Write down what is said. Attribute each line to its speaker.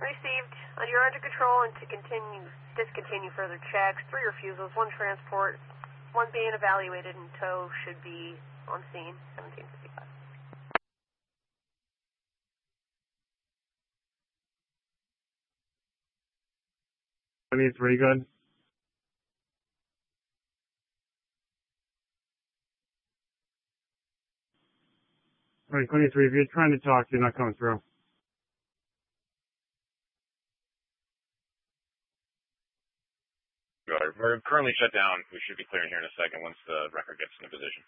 Speaker 1: Received. You're under control and to discontinue further checks. 3 refusals, 1 transport, 1 being evaluated in tow should be on scene, 1755.
Speaker 2: 23, good. All right, 23, if you're trying to talk, you're not coming through.
Speaker 3: We're currently shut down. We should be clearing here in a second once the record gets into position.